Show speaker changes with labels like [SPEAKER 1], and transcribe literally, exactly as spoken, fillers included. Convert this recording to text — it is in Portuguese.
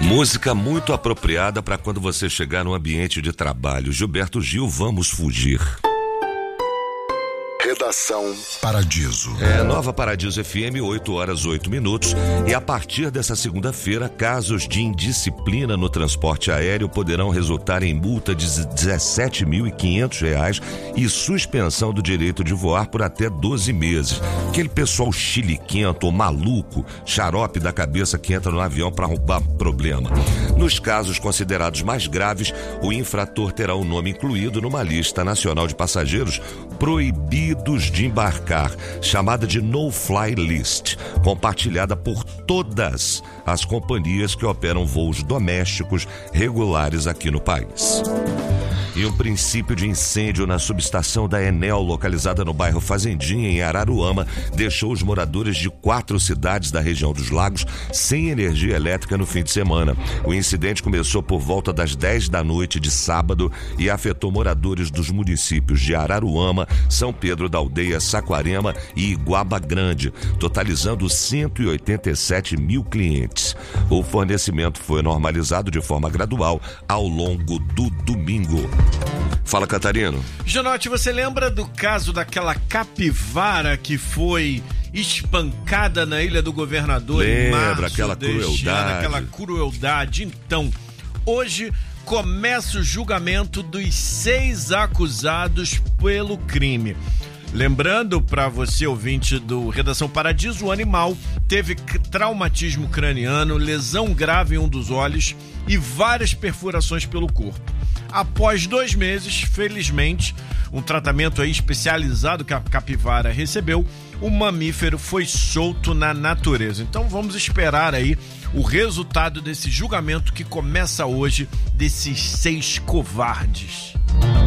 [SPEAKER 1] Música muito apropriada para quando você chegar no ambiente de trabalho. Gilberto Gil, Vamos Fugir.
[SPEAKER 2] Redação Paradiso.
[SPEAKER 1] É, Nova Paradiso F M, oito horas, oito minutos. E a partir dessa segunda-feira, casos de indisciplina no transporte aéreo poderão resultar em multa de dezessete mil e quinhentos reais e suspensão do direito de voar por até doze meses. Aquele pessoal chiliquento, maluco, xarope da cabeça que entra no avião para roubar problema. Nos casos considerados mais graves, o infrator terá o nome incluído numa lista nacional de passageiros proibidos de embarcar, chamada de No-Fly List, compartilhada por todas as companhias que operam voos domésticos regulares aqui no país. E um princípio de incêndio na subestação da Enel, localizada no bairro Fazendinha, em Araruama, deixou os moradores de quatro cidades da região dos Lagos sem energia elétrica no fim de semana. O incidente começou por volta das dez da noite de sábado e afetou moradores dos municípios de Araruama, São Pedro da Aldeia, Saquarema e Iguaba Grande, totalizando cento e oitenta e sete mil clientes. O fornecimento foi normalizado de forma gradual ao longo do domingo. Fala, Catarino.
[SPEAKER 3] Jonote, você lembra do caso daquela capivara que foi espancada na Ilha do Governador?
[SPEAKER 1] Lembra,
[SPEAKER 3] em março
[SPEAKER 1] aquela crueldade.
[SPEAKER 3] Ano, aquela crueldade. Então, hoje começa o julgamento dos seis acusados pelo crime. Lembrando para você, ouvinte do Redação Paradiso, o animal teve traumatismo craniano, lesão grave em um dos olhos e várias perfurações pelo corpo. Após dois meses, felizmente, um tratamento aí especializado que a capivara recebeu, o mamífero foi solto na natureza. Então vamos esperar aí o resultado desse julgamento que começa hoje desses seis covardes.